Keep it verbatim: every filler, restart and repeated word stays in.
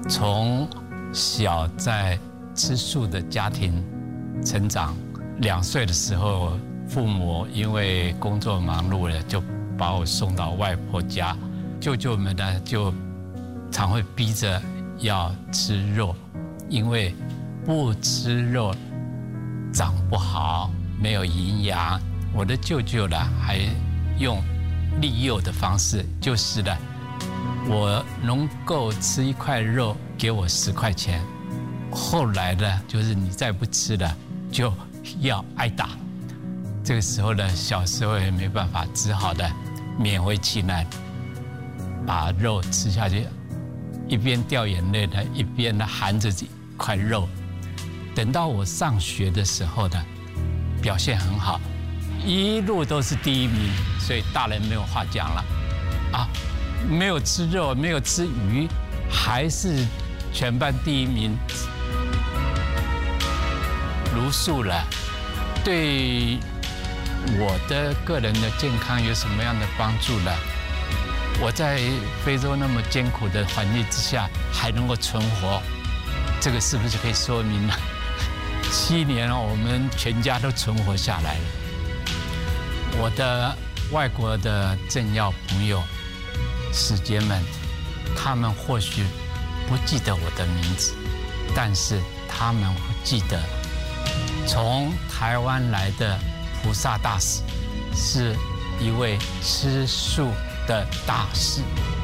从小在吃素的家庭成长，两岁的时候，父母因为工作忙碌了，就把我送到外婆家。舅舅们呢，就常会逼着要吃肉，因为不吃肉长不好，没有营养。我的舅舅呢，还用利诱的方式，就是呢，我能够吃一块肉，给我十块钱。后来呢，就是你再不吃了，就要挨打。这个时候呢，小时候也没办法，只好的勉为其难，把肉吃下去，一边掉眼泪呢，一边呢含着一块肉。等到我上学的时候呢，表现很好，一路都是第一名，所以大人没有话讲了，啊，没有吃肉，没有吃鱼，还是全班第一名，茹素了。对我的个人的健康有什么样的帮助呢？我在非洲那么艰苦的环境之下还能够存活，这个是不是可以说明呢？七年我们全家都存活下来了。我的外国的政要朋友、使节们，他们或许不记得我的名字，但是他们会记得从台湾来的菩萨大使是一位吃素的大师。